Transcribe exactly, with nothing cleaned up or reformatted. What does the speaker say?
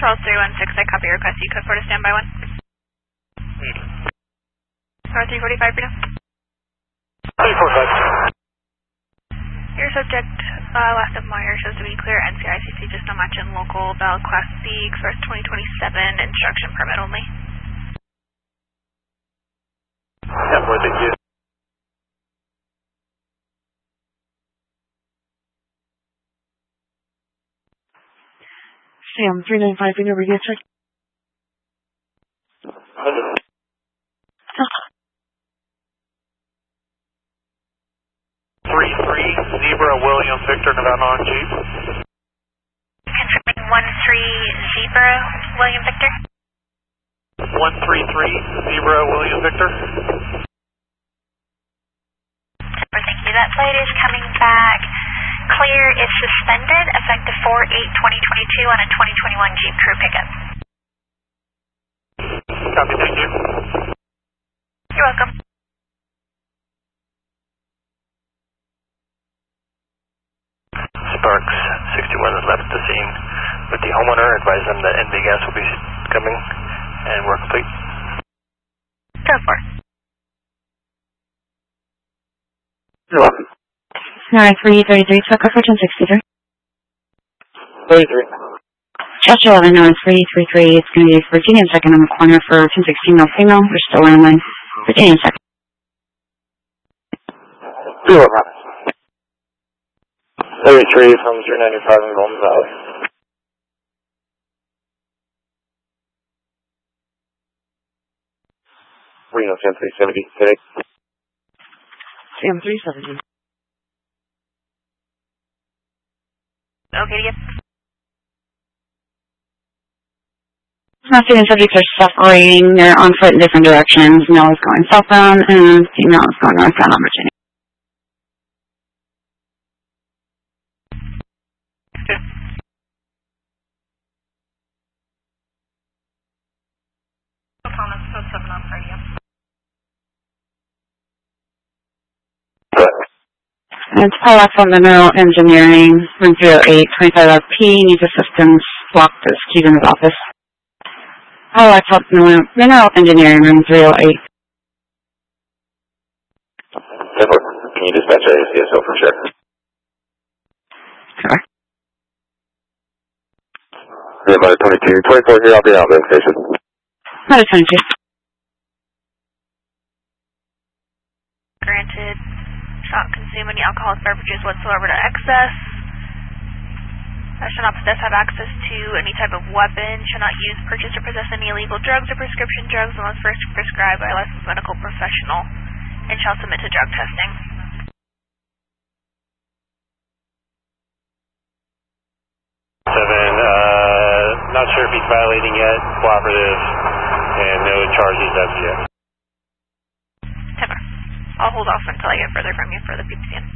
Charles three one six, I copy your request. You code four to standby one. North three forty-five, Bruno. three forty-five. Your subject, uh, last of Meyer, shows to be clear. N C I C C, just no match in local. Valid Class C, express twenty twenty-seven, instruction permit only. Yeah, where did you? Sam, three nine five, Bruno, radio check. three three, Zebra, William, Victor, Nevada on Jeep. Confirming one three, Zebra, William, Victor. one three three, Zebra, William, Victor. Thank you. That flight is coming back clear. It's suspended, effective four eight twenty twenty-two on a twenty twenty-one Jeep crew pickup. Copy, thank you. You're welcome. Sparks sixty-one has left the scene with the homeowner. Advise them that N V gas will be coming and we're complete. Go for it. You're welcome. Alright, three thirty-three, Tucker for ten sixty-three. thirty-three. Joshua eleven, no, it's three three three, it's going to be Virginia second on the corner for ten sixteen, no signal. We're still on line. Virginia second. Zero, promise. thirty-three from zero ninety-five in Golden Valley. Reno ten three seventy today. Sam, three seventy. Okay, yes. Nothing, subjects are separating. They're on foot in different directions. Male is going southbound and female is going northbound on Virginia. Thomas, code seven on radio. And it's Paul X on the Mineral Engineering, one zero eight, twenty-five F P, needs assistance, locked is keyed in his office. Paul X on the Mineral Engineering, room three oh eight. Can you dispatch A C S O for sure? Correct. Yeah, about twenty-two. twenty-four here, I'll be out of the station. Not a twenty-two. Granted, shall not consume any alcoholic beverages whatsoever to excess. I shall not possess, have access to any type of weapon, shall not use, purchase, or possess any illegal drugs or prescription drugs unless first prescribed by a licensed medical professional, and shall submit to drug testing. Seven, uh, not sure if he's violating yet, cooperative, and no charges as of yet. Timber. I'll hold off until I get further from you for the P P C N.